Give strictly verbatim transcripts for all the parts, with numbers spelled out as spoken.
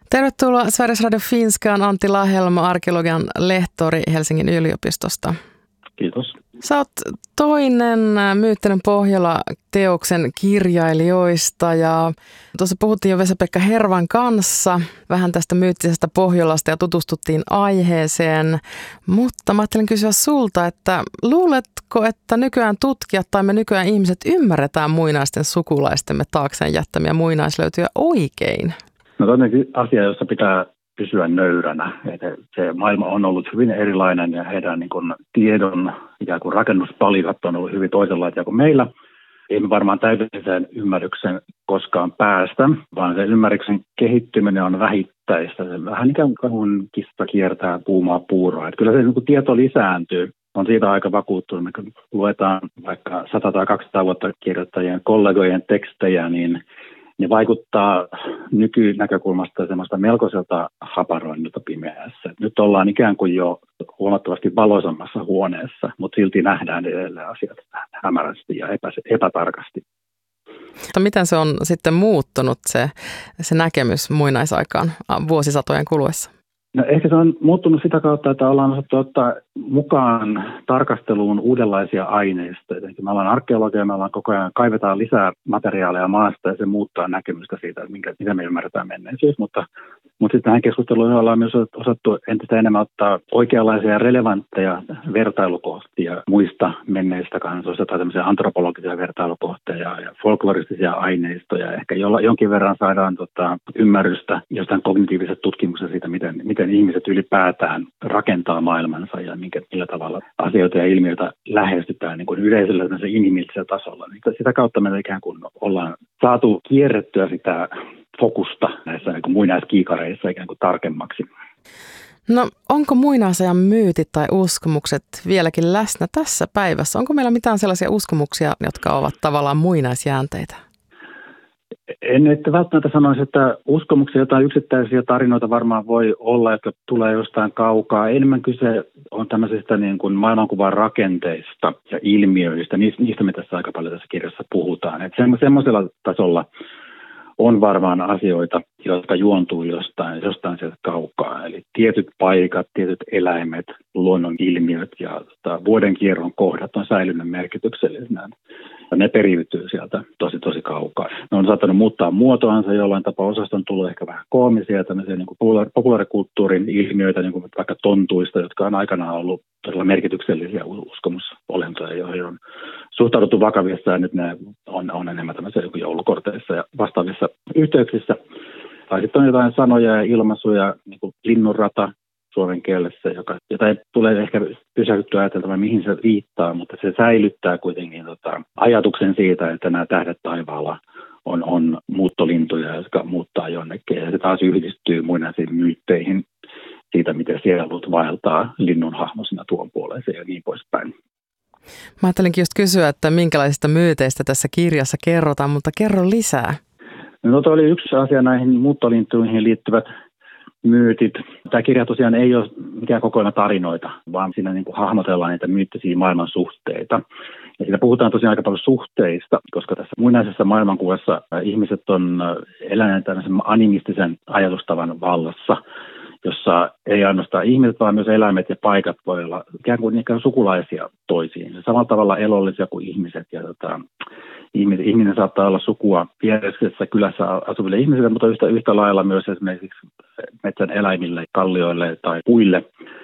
Tervetuloa Sveriges Radio Finskaan, Antti Lahelma, arkeologian lehtori Helsingin yliopistosta. Kiitos. Sä oot toinen Myyttinen Pohjola-teoksen kirjailijoista ja tuossa puhuttiin jo Vesa-Pekka Hervan kanssa vähän tästä myyttisestä Pohjolasta ja tutustuttiin aiheeseen, mutta mä ajattelin kysyä sulta, että luuletko, että nykyään tutkijat tai me nykyään ihmiset ymmärretään muinaisten sukulaistemme taakseen jättämiä muinaislöytyjä oikein? No toinen asia, jossa pitää pysyä nöyränä. Että se maailma on ollut hyvin erilainen ja heidän niin kuin tiedon ikään kuin rakennuspalikat on ollut hyvin toisenlaisia kuin meillä. Ei me varmaan täydelliseen ymmärryksen koskaan päästä, vaan se ymmärryksen kehittyminen on vähittäistä. Se vähän ikään kuin kissa kiertää puumaa puuroa. Että kyllä se niin kuin tieto lisääntyy. On siitä aika vakuuttunut. Kun luetaan vaikka sata tai kaksisataa vuotta kirjoittajien kollegojen tekstejä, niin ne vaikuttaa nykynäkökulmasta semmoista melkoiselta haparoinnilta pimeässä. Nyt ollaan ikään kuin jo huomattavasti valoisammassa huoneessa, mutta silti nähdään edelleen asiat hämärästi ja epä, epätarkasti. Mutta miten se on sitten muuttunut se, se näkemys muinaisaikaan vuosisatojen kuluessa? No ehkä se on muuttunut sitä kautta, että ollaan osattu ottaa mukaan tarkasteluun uudenlaisia aineistoja. Me ollaan arkeologia, me ollaan koko ajan kaivetaan lisää materiaaleja maasta ja se muuttaa näkemystä siitä, että minkä, mitä me ymmärretään menneisyys. Mutta, mutta sitten tähän keskusteluun ollaan myös osattu entistä enemmän ottaa oikeanlaisia relevantteja vertailukohtia muista menneistä kansoista tai tämmöisiä antropologisia vertailukohtia ja folkloristisia aineistoja. Ehkä jolla, jonkin verran saadaan tota, ymmärrystä jostain kognitiivisesta tutkimuksesta siitä, miten, miten ihmiset ylipäätään rakentaa maailmansa ja minkä, millä tavalla asioita ja ilmiöitä lähestytään niin kuin yleisellä inhimillisellä tasolla. Niin sitä kautta me ikään kuin ollaan saatu kierrettyä sitä fokusta näissä niin kuin muinaiskiikareissa ikään kuin tarkemmaksi. No onko muinaisajan myytit tai uskomukset vieläkin läsnä tässä päivässä? Onko meillä mitään sellaisia uskomuksia, jotka ovat tavallaan muinaisjäänteitä? En että välttämättä sanoisi, että uskomuksia jotain yksittäisiä tarinoita varmaan voi olla, jotka tulee jostain kaukaa. Enemmän kyse on tämmöisistä niin kuin maailmankuvan rakenteista ja ilmiöistä. Niistä me tässä aika paljon tässä kirjassa puhutaan. Että semmoisella tasolla on varmaan asioita, jotka juontuu jostain, jostain sieltä kaukaa. Eli tietyt paikat, tietyt eläimet, luonnon ilmiöt ja tota, vuodenkierron kohdat on säilynyt merkityksellisenä. Ne periytyy sieltä tosi tosi kaukaa. Ne on saattanut muuttaa muotoansa jollain tapaa. Osasta on tullut ehkä vähän koomisia, tämmöisiä niin kuin populaarikulttuurin ilmiöitä, niin kuin vaikka tontuista, jotka on aikanaan ollut todella merkityksellisiä uskomusolentoja, joihin on suhtauduttu vakavissa ja nyt ne on, on enemmän tämmöisiä joulukorteissa ja vastaavissa yhteyksissä. Tai sitten on jotain sanoja ja ilmaisuja, niin kuin linnunrata suomen kielessä, joka, jota ei tule ehkä pysähtyä ajateltamaan, mihin se viittaa, mutta se säilyttää kuitenkin tota, ajatuksen siitä, että nämä tähdet taivaalla on, on muuttolintuja, jotka muuttaa jonnekin. Ja se taas yhdistyy muinaisiin myytteihin siitä, miten sielut vaeltaa linnun hahmosina tuon puoleeseen ja niin poispäin. Mä ajattelinkin just kysyä, että minkälaisista myyteistä tässä kirjassa kerrotaan, mutta kerro lisää. No tuo oli yksi asia näihin muuttolintuihin liittyvät myytit. Tämä kirja tosiaan ei ole mikään kokonaan tarinoita, vaan siinä niin kuin hahmotellaan niitä myyttisiä maailman suhteita. Ja siinä puhutaan tosiaan aika paljon suhteista, koska tässä muinaisessa maailmankuvassa ihmiset on eläneet tämmöisen animistisen ajatustavan vallassa, jossa ei ainoastaan ihmiset, vaan myös eläimet ja paikat voi olla ikään kuin ikään sukulaisia toisiin. Samalla tavalla elollisia kuin ihmiset. Ja tota, ihminen, ihminen saattaa olla sukua viereisessä kylässä asuville ihmisille, mutta yhtä, yhtä lailla myös esimerkiksi metsän eläimille, kallioille tai puille.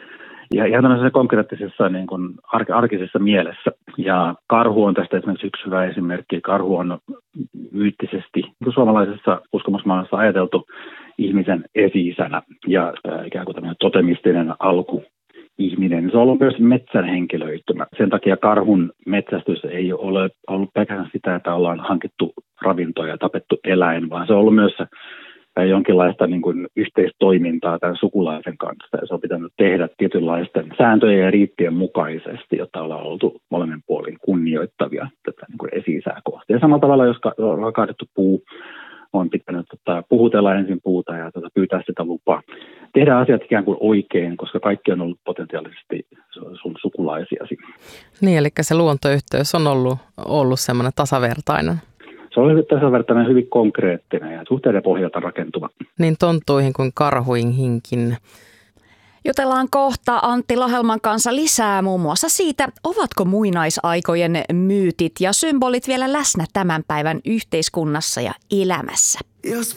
Ja ihan tämmöisessä konkreettisessa niin kuin ar- arkisessa mielessä. Ja karhu on tästä esimerkiksi yksi hyvä esimerkki. Karhu on myyttisesti niin suomalaisessa uskomusmaailmassa ajateltu ihmisen esi-isänä ja äh, ikään kuin tämmöinen totemistinen alkuihminen. Se on ollut myös metsän henkilöitymä. Sen takia karhun metsästys ei ole ollut pelkästään sitä, että ollaan hankittu ravintoa ja tapettu eläin, vaan se on ollut myös jonkinlaista niin kuin yhteistoimintaa tämän sukulaisen kanssa. Ja se on pitänyt tehdä tietynlaisten sääntöjen ja riittien mukaisesti, jotta ollaan oltu molemmin puolin kunnioittavia tätä niin kuin esi-isää kohti. Ja samalla tavalla, jos on kaadettu puu, on pitänyt tota, puhutella ensin puuta ja tota, pyytää sitä lupaa. Tehdä asiat ikään kuin oikein, koska kaikki on ollut potentiaalisesti sun sukulaisiasi. Niin, eli se luontoyhteys on ollut, ollut semmoinen tasavertainen. Se on tasavertainen, hyvin konkreettinen ja suhteiden pohjalta rakentuva. Niin tonttuihin kuin karhuihinkin. Jutellaan kohta Antti Lahelman kanssa lisää muun muassa siitä, ovatko muinaisaikojen myytit ja symbolit vielä läsnä tämän päivän yhteiskunnassa ja elämässä. Jos